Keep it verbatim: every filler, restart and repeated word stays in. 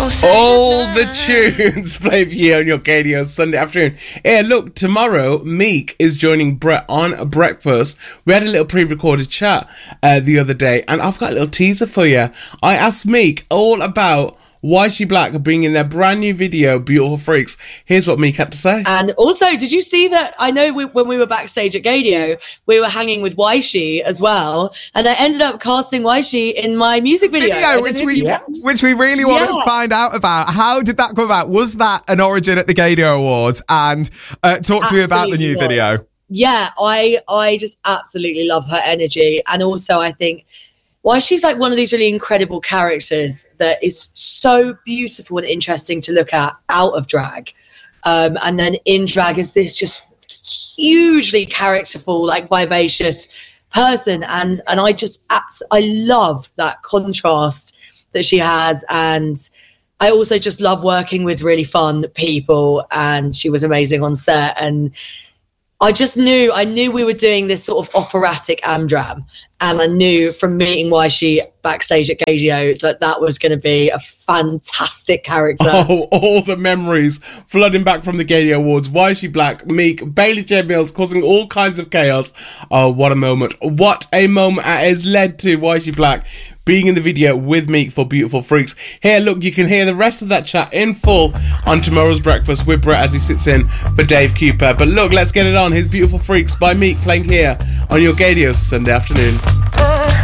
All the tunes played for you on your Gadio Sunday afternoon. Hey, look, tomorrow Meek is joining Brett on Breakfast. We had a little pre-recorded chat uh, the other day, and I've got a little teaser for you. I asked Meek all about Why She Black bringing their brand new video, Beautiful Freaks. Here's what Meek had to say. And also, did you see that? I know we, when we were backstage at Gadio, we were hanging with Why She as well, and I ended up casting Why She in my music video. Video, which we yes. which we really want yeah. to find out about. How did that come about? Was that an origin at the Gadio Awards? And uh, talk to Absolutely me about the new was. video. Yeah, I I just absolutely love her energy, and also I think. Why she's like one of these really incredible characters that is so beautiful and interesting to look at out of drag. Um, and then in drag is this just hugely characterful, like vivacious person. And and I just, abs- I love that contrast that she has. And I also just love working with really fun people. And she was amazing on set. And I just knew, I knew we were doing this sort of operatic Amdram. And I knew from meeting Why She backstage at Gadio that that was going to be a fantastic character. Oh, all the memories flooding back from the Gadio Awards. Why She Black, Meek, Bailey J. Mills causing all kinds of chaos. Oh, what a moment. What a moment it has led to Why She Black being in the video with Meek for Beautiful Freaks. Here, look, you can hear the rest of that chat in full on tomorrow's Breakfast with Brett as he sits in for Dave Cooper. But look, let's get it on. Here's Beautiful Freaks by Meek playing here on your Gadio Sunday afternoon.